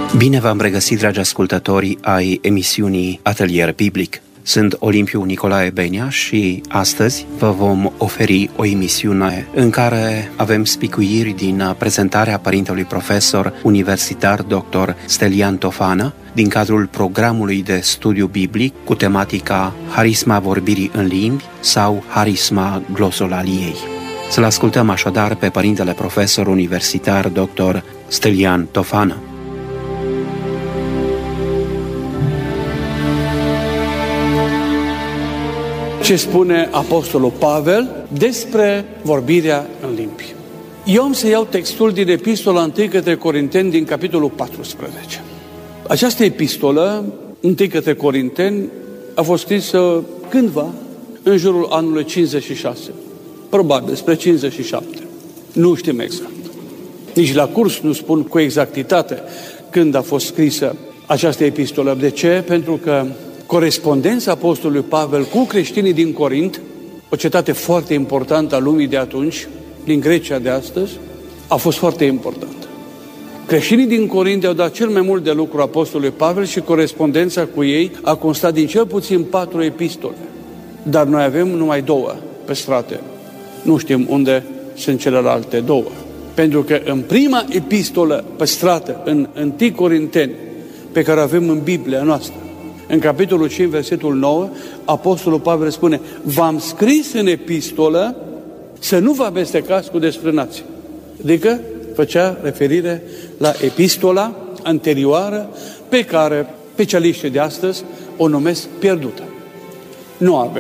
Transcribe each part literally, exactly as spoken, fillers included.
Bine v-am regăsit, dragi ascultători ai emisiunii Atelier Biblic. Sunt Olimpiu Nicolae Benea și astăzi vă vom oferi o emisiune în care avem spicuiri din prezentarea părintelui profesor universitar doctor Stelian Tofana din cadrul programului de studiu biblic cu tematica Harisma vorbirii în limbi sau Harisma glosolaliei. Să-l ascultăm așadar pe părintele profesor universitar doctor Stelian Tofana. Ce spune Apostolul Pavel despre vorbirea în limbi. Eu am să iau textul din epistola întâi către Corinteni din capitolul paisprezece. Această epistolă, întâi către Corinteni, a fost scrisă cândva în jurul anului cincizeci și șase. Probabil spre cincizeci și șapte. Nu știm exact. Nici la curs nu spun cu exactitate când a fost scrisă această epistolă. De ce? Pentru că corespondența apostolului Pavel cu creștinii din Corint, o cetate foarte importantă a lumii de atunci, din Grecia de astăzi, a fost foarte importantă. Creștinii din Corint au dat cel mai mult de lucru apostolului Pavel și corespondența cu ei a constat din cel puțin patru epistole. Dar noi avem numai două păstrate. Nu știm unde sunt celelalte două. Pentru că în prima epistolă păstrată în întâi Corinteni, pe care o avem în Biblia noastră, în capitolul cinci, versetul nouă, apostolul Pavel spune: v-am scris în epistolă să nu vă amestecați cu desfrânați. Adică făcea referire la epistola anterioară pe care specialiștii de astăzi o numesc pierdută. Nu avem.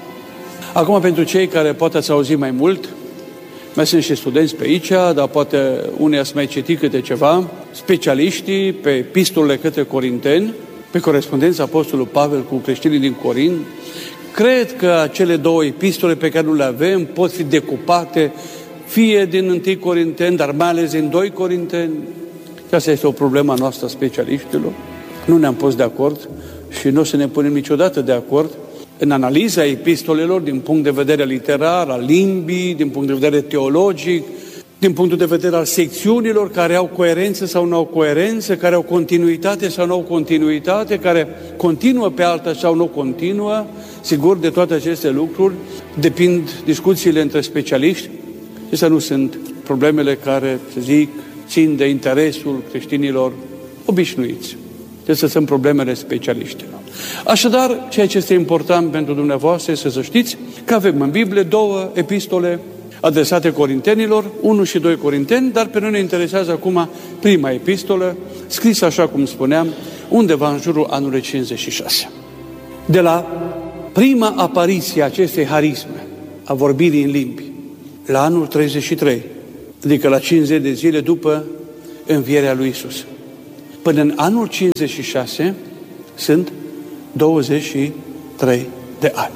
Acum, pentru cei care poate ați auzit mai mult, mai sunt și studenți pe aici, dar poate unii ați mai citit câte ceva, specialiștii pe epistolele către Corinteni, pe corespondența apostolului Pavel cu creștinii din Corint, cred că acele două epistole pe care nu le avem pot fi decupate fie din întâi Corinteni, dar mai ales din doi Corinteni. Asta este o problemă a noastră a specialiștilor. Nu ne-am pus de acord și nu o să ne punem niciodată de acord în analiza epistolelor din punct de vedere literar, al limbii, din punct de vedere teologic, din punctul de vedere al secțiunilor care au coerență sau nu au coerență, care au continuitate sau nu au continuitate, care continuă pe alta sau nu continuă. Sigur, de toate aceste lucruri depind discuțiile între specialiști. Acestea nu sunt problemele care, să zic, țin de interesul creștinilor obișnuiți. Acestea sunt problemele specialiștilor. Așadar, ceea ce este important pentru dumneavoastră este să știți că avem în Biblie două epistole adresate corintenilor, unu și doi Corinteni, dar pe noi ne interesează acum prima epistolă, scrisă, așa cum spuneam, undeva în jurul anului cincizeci și șase. De la prima apariție a acestei harisme, a vorbirii în limbi, la anul treizeci și trei, adică la cincizeci de zile după învierea lui Iisus, până în anul cincizeci și șase, sunt douăzeci și trei de ani.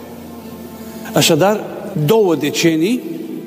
Așadar, două decenii,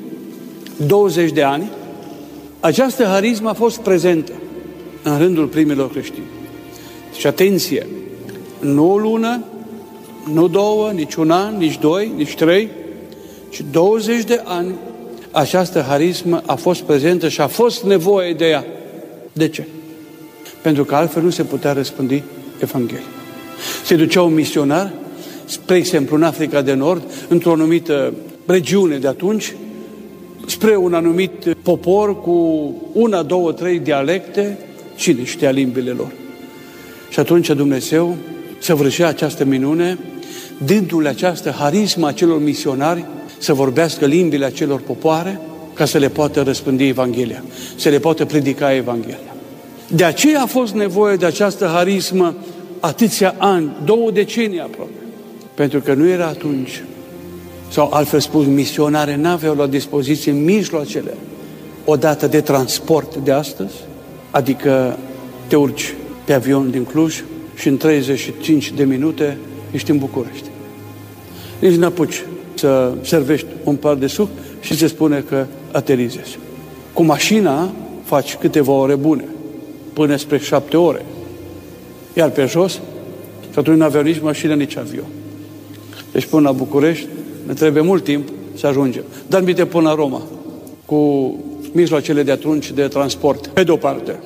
douăzeci de ani, această harismă a fost prezentă în rândul primilor creștini. Deci, atenție, nu o lună, nu două, nici un an, nici doi, nici trei, ci douăzeci de ani această harismă a fost prezentă și a fost nevoie de ea. De ce? Pentru că altfel nu se putea răspândi Evanghelia. Se ducea un misionar, spre exemplu în Africa de Nord, într-o anumită regiune de atunci, spre un anumit popor cu una, două, trei dialecte, cine știa limbile lor? Și atunci Dumnezeu săvârșea această minune, dându-le această harismă acelor misionari să vorbească limbile acelor popoare, ca să le poată răspândi Evanghelia, să le poată predica Evanghelia. De aceea a fost nevoie de această harismă atâția ani, două decenii aproape, pentru că nu era atunci, sau altfel spus, misionare n-aveau la dispoziție mijloacele odată de transport de astăzi, adică te urci pe avion din Cluj și în treizeci și cinci de minute ești în București. Nici n-apuci să servești un par de suc și se spune că aterizezi. Cu mașina faci câteva ore bune, până spre șapte ore. Iar pe jos, și atunci nu aveau nici mașină, nici avion. Deci până la București ne trebuie mult timp să ajungem. Dar mi-te până la Roma, cu mijloacele de atunci de transport, pe de-o parte.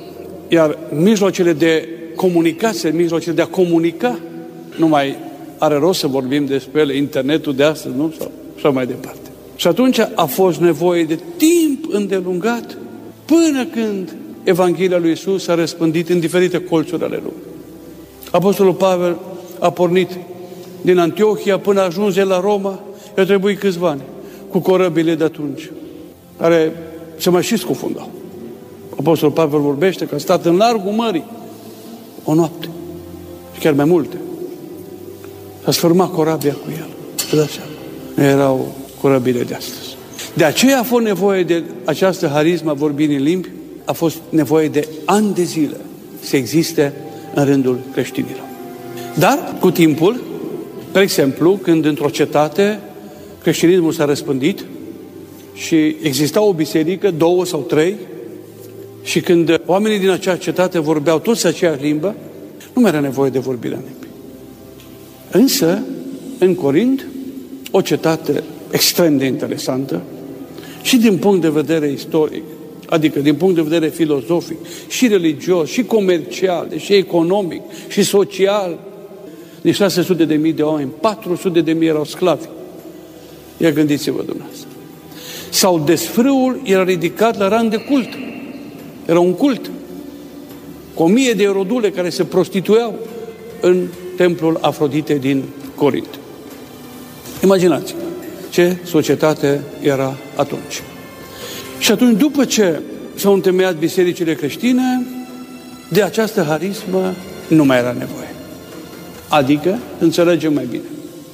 Iar mijloacele de comunicație, mijloacele de a comunica, nu mai are rost să vorbim despre ele, internetul de astăzi, nu? Sau, sau mai departe. Și atunci a fost nevoie de timp îndelungat până când Evanghelia lui Iisus s-a răspândit în diferite colțuri ale lumii. Apostolul Pavel a pornit din Antiohia până ajunge la Roma, i-a trebuit câțiva ani, cu corăbile de atunci, care se mai și scufundau. Apostolul Pavel vorbește că a stat în largul mării o noapte, și chiar mai multe. S-a sfârmat corabia cu el. Nu erau corăbile de astăzi. De aceea a fost nevoie de această harismă a vorbirii în limbi, a fost nevoie de ani de zile să existe în rândul creștinilor. Dar, cu timpul, de exemplu, când într-o cetate creștinismul s-a răspândit și exista o biserică, două sau trei, și când oamenii din acea cetate vorbeau toți aceeași limbă, nu mai era nevoie de vorbirea în limbi. Însă, în Corint, o cetate extrem de interesantă și din punct de vedere istoric, adică din punct de vedere filozofic, și religios, și comercial, și economic, și social, de șase sute de mii de oameni, patru sute de mii erau sclavi. Ia gândiți-vă dumneavoastră. Sau desfrâul era ridicat la rang de cult. Era un cult. Cu o mie de rodule care se prostituiau în templul Afrodite din Corint. Imaginați-vă ce societate era atunci. Și atunci, după ce s-au întemeiat bisericile creștine, de această harismă nu mai era nevoie. Adică, înțelegem mai bine.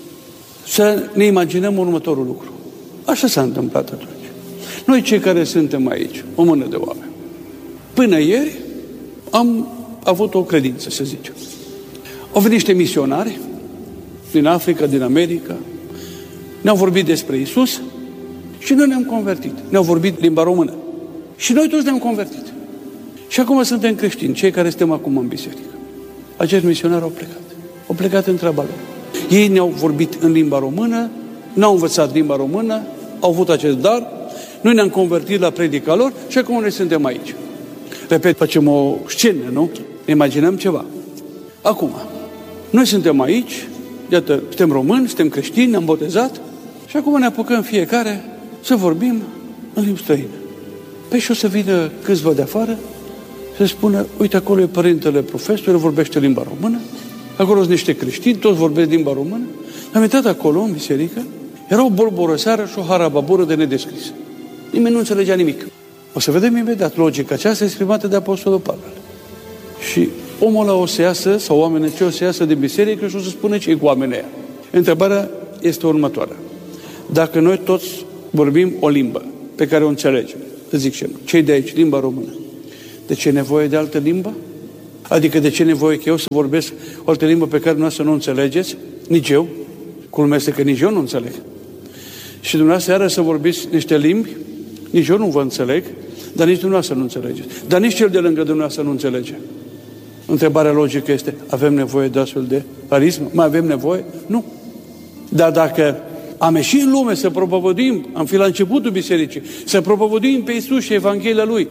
Să ne imaginăm următorul lucru. Așa s-a întâmplat atunci. Noi cei care suntem aici, o mână de oameni, până ieri am avut o credință, să zicem. Au venit niște misionari din Africa, din America, ne-au vorbit despre Iisus și noi ne-am convertit. Ne-au vorbit limba română. Și noi toți ne-am convertit. Și acum suntem creștini, cei care suntem acum în biserică. Acești misionari au plecat. Au plecat în treaba lor. Ei ne-au vorbit în limba română, n-au învățat limba română, au avut acest dar, noi ne-am convertit la predica lor și acum noi suntem aici. Repet, facem o scenă, nu? Ne imaginăm ceva. Acum, noi suntem aici, iată, suntem români, suntem creștini, ne-am botezat și acum ne apucăm fiecare să vorbim în limbi străine. Păi și o să vină câțiva de afară să spună, uite, acolo e părintele profesor, el vorbește limba română, acolo sunt niște creștini, toți vorbesc limba română. Am intrat acolo, în biserică, era o bolborăseară și o harababură de nedescris. Nimeni nu înțelegea nimic. O să vedem imediat logica aceasta exprimată de Apostolul Pavel. Și omul ăla o să iasă, sau oamenii ce o să iasă de biserică și o să spună ce e cu oamenii aia. Întrebarea este următoarea. Dacă noi toți vorbim o limbă pe care o înțelegem, zic și eu, cei de aici, limba română, de ce e nevoie de altă limbă? Adică de ce e nevoie că eu să vorbesc o altă limbă pe care noastră nu înțelegeți? Nici eu. Culmea este că nici eu nu înțeleg. Și dumneavoastră iară să vorbiți niște limbi, nici eu nu vă înțeleg, dar nici dumneavoastră nu înțelegeți. Dar nici cel de lângă dumneavoastră nu înțelege. Întrebarea logică este, avem nevoie de astfel de harismă? Mai avem nevoie? Nu. Dar dacă am ieșit în lume să propovăduim, am fi la începutul bisericii, să propovăduim pe Iisus și Evanghelia Lui,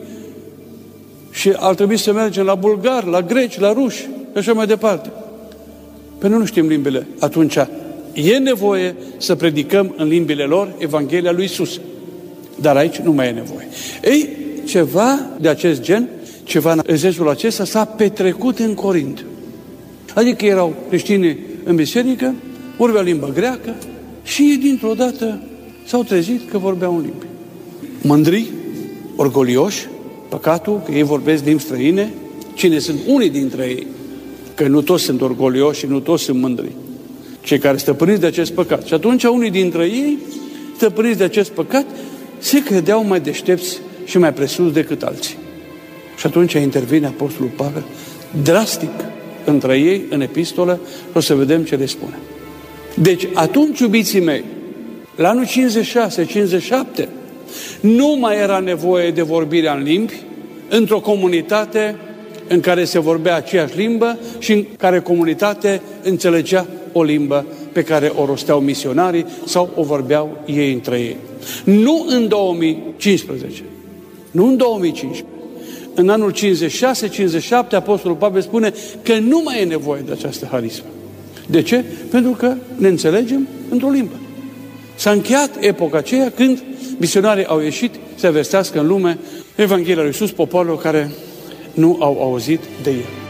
și ar trebui să mergem la bulgari, la greci, la ruși, și așa mai departe. Păi nu, nu știm limbile. Atunci e nevoie să predicăm în limbile lor Evanghelia lui Iisus. Dar aici nu mai e nevoie. Ei, ceva de acest gen, ceva în exercițiul acesta s-a petrecut în Corint. Adică erau creștini în biserică, vorbeau limba greacă și ei dintr-o dată s-au trezit că vorbeau în limbi. Mândri, orgolioși, păcatul că ei vorbesc limbi străine, cine sunt unii dintre ei, că nu toți sunt orgolioși și nu toți sunt mândri, cei care stăpâniți de acest păcat. Și atunci unii dintre ei, stăpâniți de acest păcat, se credeau mai deștepți și mai presus decât alții. Și atunci intervine Apostolul Pavel drastic între ei în epistolă, o să vedem ce le spune. Deci atunci, iubiții mei, la anul cincizeci și șase cincizeci și șapte, nu mai era nevoie de vorbirea în limbi într-o comunitate în care se vorbea aceeași limbă și în care comunitate înțelegea o limbă pe care o rosteau misionarii sau o vorbeau ei între ei. Nu în două mii cincisprezece, nu în două mii cincisprezece, în anul cincizeci și șase cincizeci și șapte, Apostolul Pavel spune că nu mai e nevoie de această harismă. De ce? Pentru că ne înțelegem într-o limbă. S-a încheiat epoca aceea când misionarii au ieșit să vestească în lume Evanghelia lui Iisus popoarelor care nu au auzit de el.